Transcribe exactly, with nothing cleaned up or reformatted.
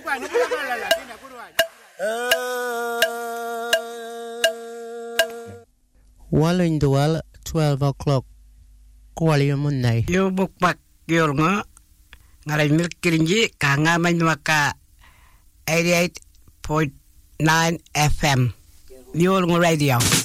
Walling dual twelve o'clock. Kuali munai. Yo bukpak yor ngo ngalai milk kirinji kanga mainwaka eighty-eight point nine F M. Yor ngo radio.